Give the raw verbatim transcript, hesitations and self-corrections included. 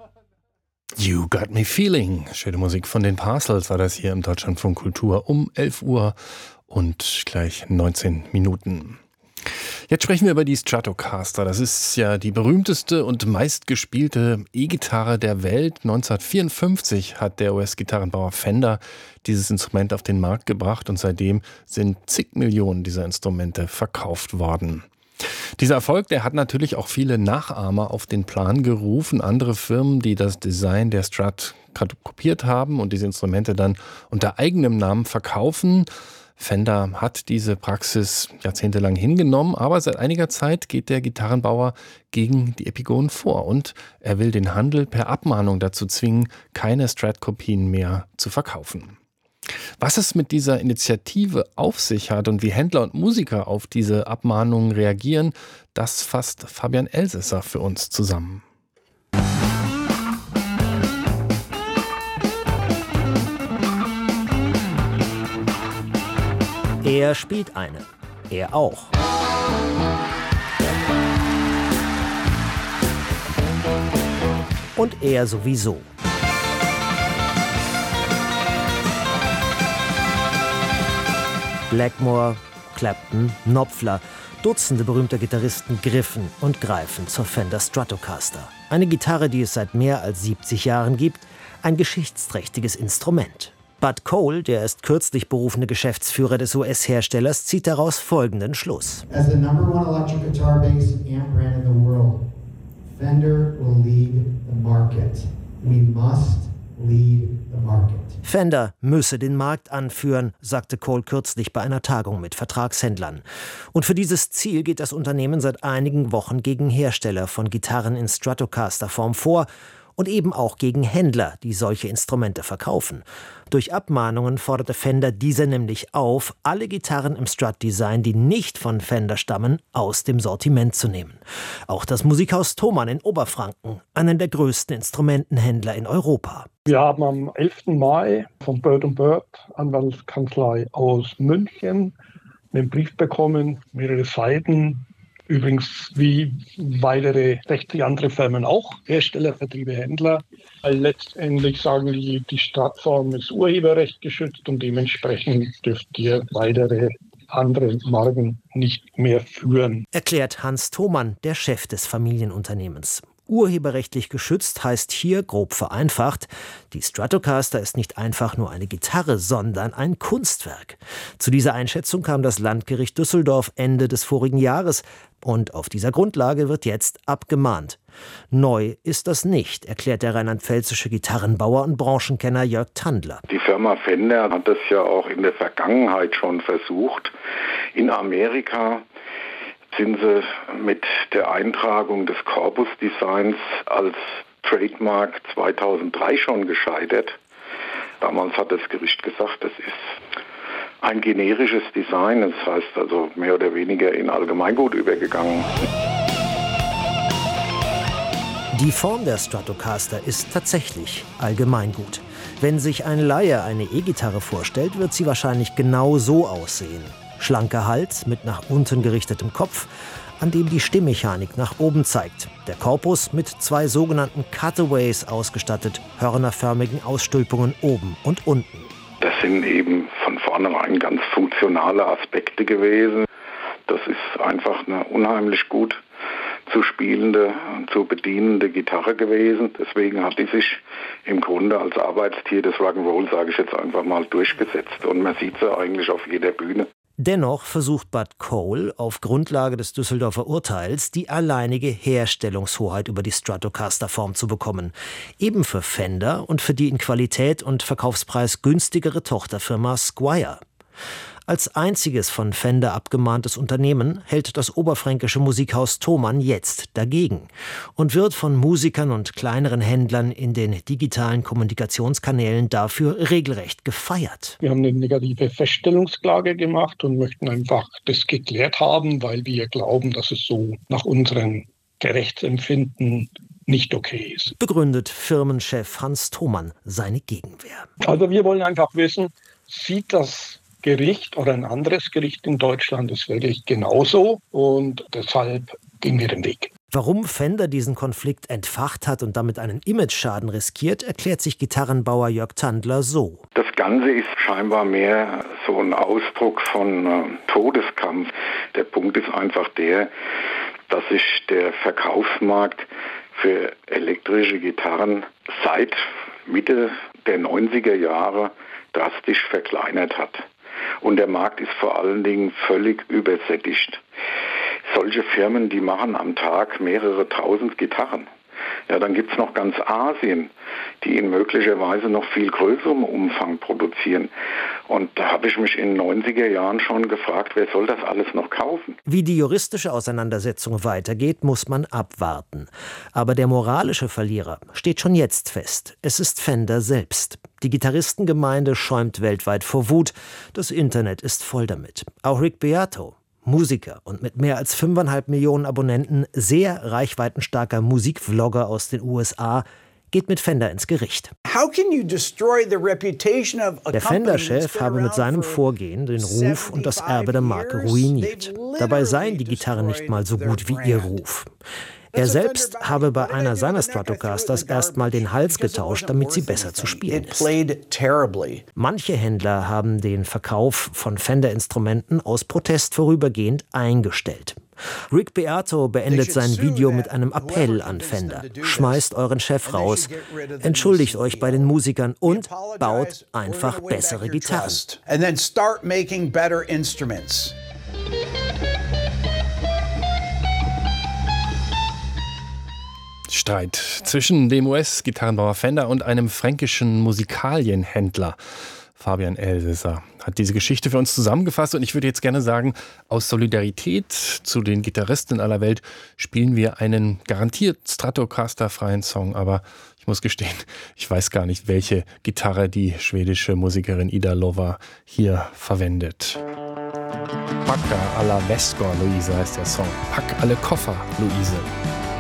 You Got Me Feeling. Schöne Musik von den Parcels war das hier im Deutschlandfunk Kultur um elf Uhr und gleich neunzehn Minuten. Jetzt sprechen wir über die Stratocaster. Das ist ja die berühmteste und meistgespielte E-Gitarre der Welt. neunzehnhundertvierundfünfzig hat der U S-Gitarrenbauer Fender dieses Instrument auf den Markt gebracht und seitdem sind zig Millionen dieser Instrumente verkauft worden. Dieser Erfolg, der hat natürlich auch viele Nachahmer auf den Plan gerufen. Andere Firmen, die das Design der Strat kopiert haben und diese Instrumente dann unter eigenem Namen verkaufen. Fender hat diese Praxis jahrzehntelang hingenommen, aber seit einiger Zeit geht der Gitarrenbauer gegen die Epigonen vor und er will den Handel per Abmahnung dazu zwingen, keine Strat-Kopien mehr zu verkaufen. Was es mit dieser Initiative auf sich hat und wie Händler und Musiker auf diese Abmahnungen reagieren, das fasst Fabian Elsässer für uns zusammen. Er spielt eine. Er auch. Und er sowieso. Blackmore, Clapton, Knopfler, Dutzende berühmter Gitarristen griffen und greifen zur Fender Stratocaster. Eine Gitarre, die es seit mehr als siebzig Jahren gibt, ein geschichtsträchtiges Instrument. Bud Cole, der erst kürzlich berufene Geschäftsführer des U S-Herstellers, zieht daraus folgenden Schluss. As the number one electric guitar bass amp brand in the world, Fender will lead the market. We must lead the market. Fender müsse den Markt anführen, sagte Cole kürzlich bei einer Tagung mit Vertragshändlern. Und für dieses Ziel geht das Unternehmen seit einigen Wochen gegen Hersteller von Gitarren in Stratocaster-Form vor und eben auch gegen Händler, die solche Instrumente verkaufen. Durch Abmahnungen forderte Fender diese nämlich auf, alle Gitarren im Strat-Design, die nicht von Fender stammen, aus dem Sortiment zu nehmen. Auch das Musikhaus Thomann in Oberfranken, einen der größten Instrumentenhändler in Europa. Wir haben am elften Mai von Bird and Bird, Anwaltskanzlei aus München, einen Brief bekommen, mehrere Seiten. Übrigens wie weitere sechzig andere Firmen auch, Hersteller, Vertriebe, Händler. Weil letztendlich sagen die, die Stratform ist urheberrecht geschützt und dementsprechend dürft ihr weitere andere Marken nicht mehr führen. Erklärt Hans Thomann, der Chef des Familienunternehmens. Urheberrechtlich geschützt heißt hier, grob vereinfacht, die Stratocaster ist nicht einfach nur eine Gitarre, sondern ein Kunstwerk. Zu dieser Einschätzung kam das Landgericht Düsseldorf Ende des vorigen Jahres und auf dieser Grundlage wird jetzt abgemahnt. Neu ist das nicht, erklärt der rheinland-pfälzische Gitarrenbauer und Branchenkenner Jörg Tandler. Die Firma Fender hat das ja auch in der Vergangenheit schon versucht. In Amerika sind sie mit der Eintragung des Corpus Designs als Trademark zweitausenddrei schon gescheitert. Damals hat das Gericht gesagt, das ist ein generisches Design, das heißt also mehr oder weniger in Allgemeingut übergegangen. Die Form der Stratocaster ist tatsächlich Allgemeingut. Wenn sich ein Laie eine E-Gitarre vorstellt, wird sie wahrscheinlich genau so aussehen. Schlanker Hals mit nach unten gerichtetem Kopf, an dem die Stimmmechanik nach oben zeigt. Der Korpus mit zwei sogenannten Cutaways ausgestattet, hörnerförmigen Ausstülpungen oben und unten. Das sind eben von vornherein ganz funktionale Aspekte gewesen. Das ist einfach eine unheimlich gut zu spielende, zu bedienende Gitarre gewesen. Deswegen hat die sich im Grunde als Arbeitstier des Rock'n'Roll, sage ich jetzt einfach mal, durchgesetzt. Und man sieht sie eigentlich auf jeder Bühne. Dennoch versucht Bud Cole auf Grundlage des Düsseldorfer Urteils die alleinige Herstellungshoheit über die Stratocaster-Form zu bekommen. Eben für Fender und für die in Qualität und Verkaufspreis günstigere Tochterfirma Squier. Als einziges von Fender abgemahntes Unternehmen hält das oberfränkische Musikhaus Thomann jetzt dagegen und wird von Musikern und kleineren Händlern in den digitalen Kommunikationskanälen dafür regelrecht gefeiert. Wir haben eine negative Feststellungsklage gemacht und möchten einfach das geklärt haben, weil wir glauben, dass es so nach unserem Gerichtsempfinden nicht okay ist. Begründet Firmenchef Hans Thomann seine Gegenwehr. Also wir wollen einfach wissen, sieht das Gericht oder ein anderes Gericht in Deutschland ist wirklich genauso und deshalb gehen wir den Weg. Warum Fender diesen Konflikt entfacht hat und damit einen Imageschaden riskiert, erklärt sich Gitarrenbauer Jörg Tandler so. Das Ganze ist scheinbar mehr so ein Ausdruck von äh, Todeskampf. Der Punkt ist einfach der, dass sich der Verkaufsmarkt für elektrische Gitarren seit Mitte der neunziger Jahre drastisch verkleinert hat. Und der Markt ist vor allen Dingen völlig übersättigt. Solche Firmen, die machen am Tag mehrere tausend Gitarren. Ja, dann gibt es noch ganz Asien, die in möglicherweise noch viel größerem Umfang produzieren. Und da habe ich mich in den neunziger Jahren schon gefragt, wer soll das alles noch kaufen? Wie die juristische Auseinandersetzung weitergeht, muss man abwarten. Aber der moralische Verlierer steht schon jetzt fest. Es ist Fender selbst. Die Gitarristengemeinde schäumt weltweit vor Wut. Das Internet ist voll damit. Auch Rick Beato, Musiker und mit mehr als fünfeinhalb Millionen Abonnenten, sehr reichweitenstarker Musikvlogger aus den U S A, geht mit Fender ins Gericht. Der Fender-Chef habe mit seinem Vorgehen den Ruf und das Erbe der Marke ruiniert. Dabei seien die Gitarren nicht mal so gut wie ihr Ruf. Er selbst habe bei einer seiner Stratocasters erstmal den Hals getauscht, damit sie besser zu spielen ist. Manche Händler haben den Verkauf von Fender-Instrumenten aus Protest vorübergehend eingestellt. Rick Beato beendet sein Video mit einem Appell an Fender. Schmeißt euren Chef raus, entschuldigt euch bei den Musikern und baut einfach bessere Gitarren. Streit zwischen dem U S-Gitarrenbauer Fender und einem fränkischen Musikalienhändler. Fabian Elsässer hat diese Geschichte für uns zusammengefasst und ich würde jetzt gerne sagen, aus Solidarität zu den Gitarristen in aller Welt spielen wir einen garantiert Stratocaster-freien Song, aber ich muss gestehen, ich weiß gar nicht, welche Gitarre die schwedische Musikerin Ida Lover hier verwendet. Packa alla väskor, Luise heißt der Song. Pack alle Koffer, Luise.